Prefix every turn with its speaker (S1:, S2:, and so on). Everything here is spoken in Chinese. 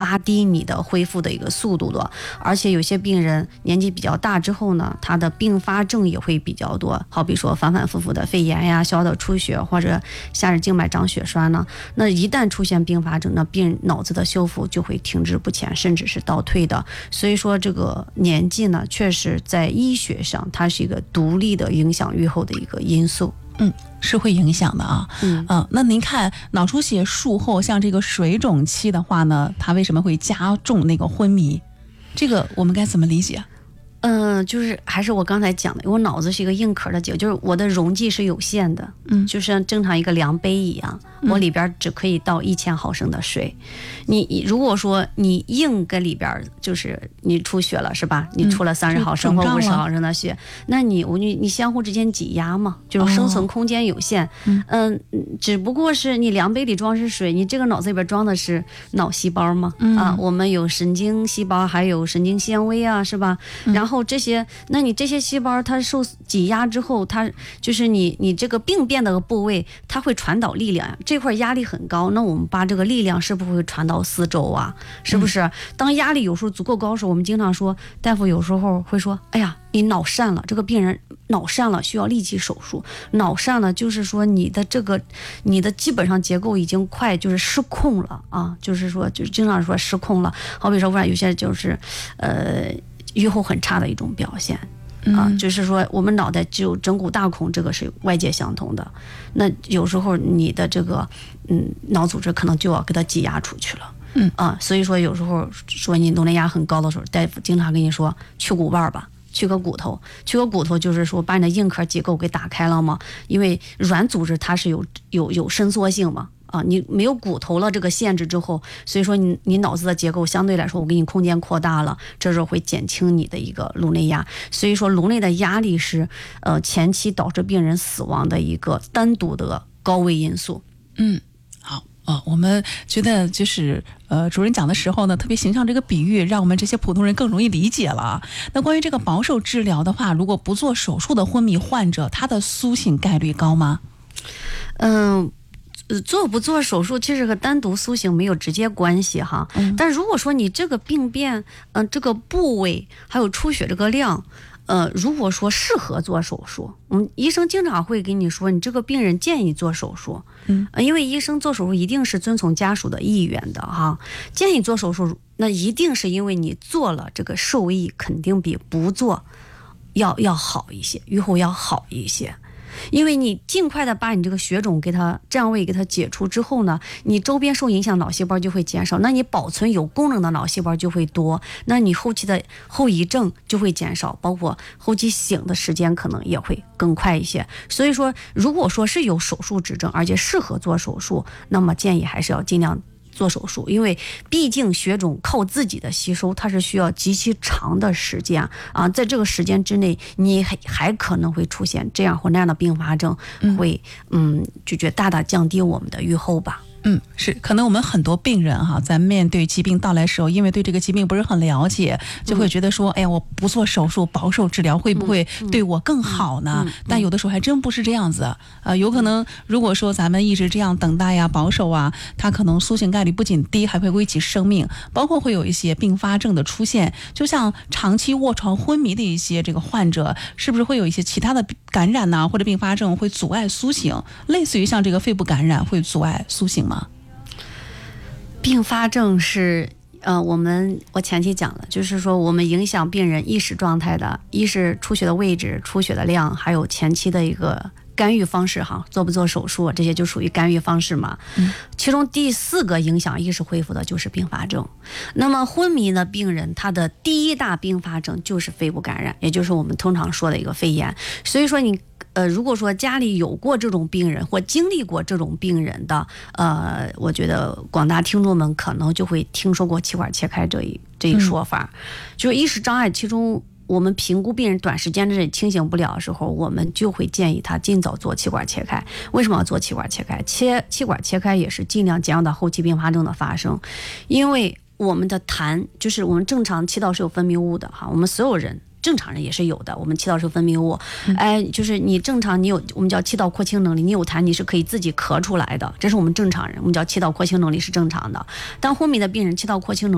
S1: 拉低你的恢复的一个速度的。而且有些病人年纪比较大之后呢，他的并发症也会比较多，好比说反反复复的肺炎呀、小的出血或者下肢静脉长血栓呢，那一旦出现并发症，那病人脑子的修复就会停滞不前，甚至是倒退的。所以说这个年纪呢，确实在医学上它是一个独立的影响预后的一个因素。
S2: 是会影响的啊。那您看脑出血术后像这个水肿期的话呢，它为什么会加重那个昏迷？这个我们该怎么理解？
S1: 就是还是我刚才讲的，我脑子是一个硬壳的结构，就是我的容积是有限的，就像正常一个量杯一样，我里边只可以倒1000毫升的水。你如果说你硬跟里边就是你出血了是吧？你出了30毫升或50毫升的血，那你相互之间挤压嘛，就是生存空间有限。只不过是你量杯里装是水，你这个脑子里边装的是脑细胞嘛，我们有神经细胞，还有神经纤维啊，是吧？然后这些，那你这些细胞它受挤压之后，它就是你这个病变的部位，它会传导力量，这块压力很高，那我们把这个力量是不是会传到四周啊？是不是？当压力有时候足够高时，我们经常说，大夫有时候会说，哎呀，你脑疝了，这个病人脑疝了，需要立即手术。脑疝呢，就是说你的基本上结构已经快就是失控了啊，就是说就经常说失控了。好比说，有些就是预后很差的一种表现啊，就是说我们脑袋只有枕骨大孔，这个是外界相同的。那有时候你的这个脑组织可能就要给它挤压出去了。所以说有时候说你颅内压很高的时候，大夫经常跟你说去骨瓣吧，去个骨头，就是说把你的硬壳结构给打开了嘛，因为软组织它是有伸缩性嘛。你没有骨头了这个限制之后，所以说你脑子的结构相对来说我给你空间扩大了，这时候会减轻你的一个颅内压。所以说颅内的压力是前期导致病人死亡的一个单独的高危因素。
S2: 好。我们觉得就是主任讲的时候呢，特别形象这个比喻，让我们这些普通人更容易理解了。那关于这个保守治疗的话，如果不做手术的昏迷患者，他的苏醒概率高吗？
S1: 做不做手术其实和单独苏醒没有直接关系哈。但如果说你这个病变，这个部位还有出血这个量，如果说适合做手术，医生经常会跟你说，你这个病人建议做手术。因为医生做手术一定是遵从家属的意愿的哈。建议做手术，那一定是因为你做了这个受益肯定比不做要好一些，预后要好一些。因为你尽快的把你这个血肿给它占位给它解除之后呢，你周边受影响脑细胞就会减少，那你保存有功能的脑细胞就会多，那你后期的后遗症就会减少，包括后期醒的时间可能也会更快一些。所以说如果说是有手术指征而且适合做手术，那么建议还是要尽量做手术，因为毕竟血肿靠自己的吸收，它是需要极其长的时间啊，在这个时间之内，你还可能会出现这样或那样的并发症，会就觉得大大降低我们的预后吧。
S2: 是，可能我们很多病人哈，在面对疾病到来的时候，因为对这个疾病不是很了解，就会觉得说，哎呀，我不做手术，保守治疗会不会对我更好呢？但有的时候还真不是这样子。有可能如果说咱们一直这样等待呀、保守啊，它可能苏醒概率不仅低，还会危及生命，包括会有一些并发症的出现。就像长期卧床昏迷的一些这个患者，是不是会有一些其他的感染呐，或者并发症会阻碍苏醒？类似于像这个肺部感染会阻碍苏醒吗？
S1: 并发症是我前期讲了，就是说我们影响病人意识状态的，一是出血的位置、出血的量，还有前期的一个干预方式哈，做不做手术，这些就属于干预方式嘛。其中第4个影响意识恢复的就是并发症。那么昏迷的病人，他的第一大并发症就是肺部感染，也就是我们通常说的一个肺炎。所以说你如果说家里有过这种病人或经历过这种病人的，我觉得广大听众们可能就会听说过气管切开这一说法。就是意识障碍，其中我们评估病人短时间之内清醒不了的时候，我们就会建议他尽早做气管切开。为什么要做气管切开？气管切开也是尽量减少到后期并发症的发生，因为我们的痰，就是我们正常气道是有分泌物的哈，我们所有人正常人也是有的，我们气道是分泌物，就是你正常，你有我们叫气道扩清能力，你有痰你是可以自己咳出来的，这是我们正常人，我们叫气道扩清能力是正常的。但昏迷的病人气道扩清能力